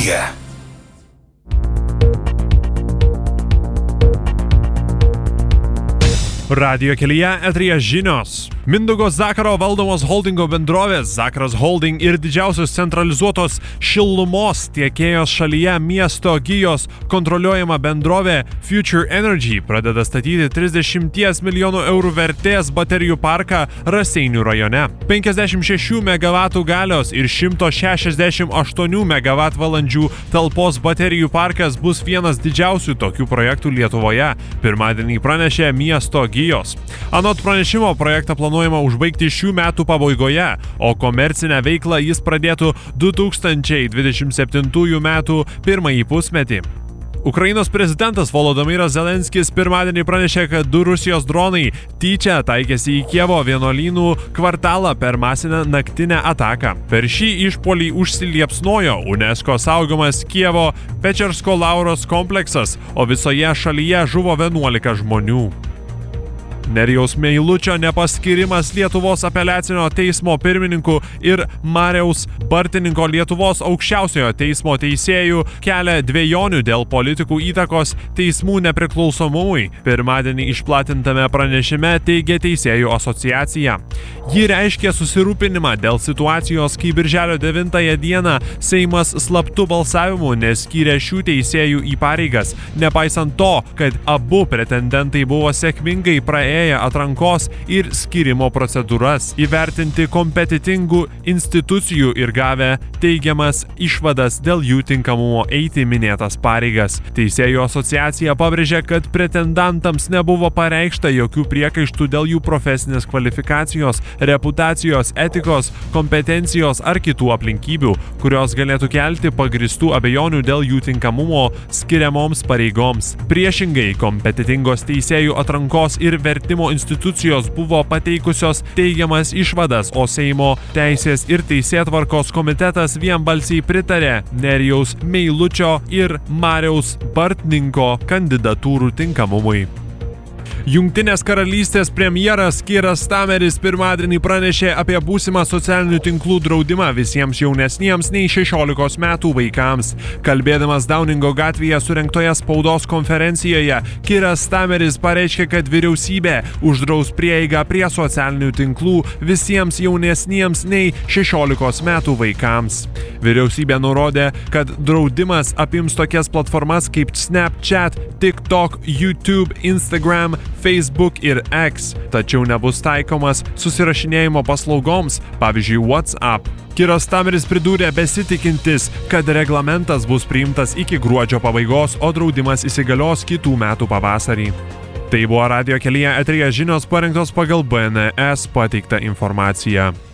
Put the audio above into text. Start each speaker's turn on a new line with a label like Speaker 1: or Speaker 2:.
Speaker 1: kelyje.
Speaker 2: Radijo kelyje eteryje žinios. Mindaugo Zakaro valdomos holdingo bendrovės Zakaras Holding ir didžiausios centralizuotos šilumos tiekėjos šalyje miesto Gijos kontroliuojama bendrovė Future Energy pradeda statyti 30 milijonų eurų vertės baterijų parką Raseinių rajone. 56 MW galios ir 168 MWh talpos baterijų parkas bus vienas didžiausių tokių projektų Lietuvoje, pirmadienį pranešė miesto Gijos. Anot pranešimo projektą planuojama užbaigti šių metų pabaigoje, o komercinę veiklą jis pradėtų 2027 metų pirmąjį pusmetį. Ukrainos prezidentas Volodymyras Zelenskis pirmadienį pranešė, kad 2 Rusijos dronai tyčia taikėsi į Kievo vienuolynų kvartalą per masinę naktinę ataką. Per šį išpuolį užsiliepsnojo UNESCO saugomas Kievo Pečersko Lauros kompleksas, o visoje šalyje žuvo 11 žmonių. Nerijaus Meilučio nepaskirimas Lietuvos apeliacinio teismo pirmininku ir Mariaus Bartininko Lietuvos aukščiausiojo teismo teisėjų kelia dvejonių dėl politikų įtakos teismų nepriklausomumui. Pirmadienį išplatintame pranešime teigia Teisėjų asociacija. Ji reiškia susirūpinimą dėl situacijos, kai birželio 9 dieną Seimas slaptu balsavimu neskyrė šių teisėjų į pareigas, nepaisant to, kad abu pretendentai buvo sėkmingai praėję atrankos ir skyrimo procedūras, įvertinti kompetitingų institucijų ir gavę teigiamas išvadas dėl jų tinkamumo eiti minėtas pareigas. Teisėjų asociacija pabrėžė, kad pretendantams nebuvo pareikšta jokių priekaištų dėl jų profesinės kvalifikacijos, reputacijos, etikos, kompetencijos ar kitų aplinkybių, kurios galėtų kelti pagristų abejonių dėl jų tinkamumo skiriamoms pareigoms. Priešingai, kompetitingos teisėjų atrankos ir vertimo institucijos buvo pateikusios teigiamas išvadas, o Seimo Teisės ir Teisėtvarkos komitetas vienbalsiai pritarė Nerijaus Meilučio ir Mariaus Bartininko kandidatūrų tinkamumui. Jungtinės karalystės premjeras Keiras Starmeris pirmadienį pranešė apie būsimą socialinių tinklų draudimą visiems jaunesniems nei 16 metų vaikams. Kalbėdamas Downingo gatvėje surengtoje spaudos konferencijoje, Keiras Starmeris pareiškė, kad vyriausybė uždraus prieigą prie socialinių tinklų visiems jaunesniems nei 16 metų vaikams. Vyriausybė nurodė, kad draudimas apims tokias platformas kaip Snapchat, TikTok, YouTube, Instagram, Facebook ir X, tačiau nebus taikomas susirašinėjimo paslaugoms, pavyzdžiui WhatsApp. Keiras Starmeris pridūrė besitikintis, kad reglamentas bus priimtas iki gruodžio pabaigos, o draudimas įsigalios kitų metų pavasarį. Tai buvo Radijo kelyje eteryje žinios parengtos pagal BNS pateiktą informaciją.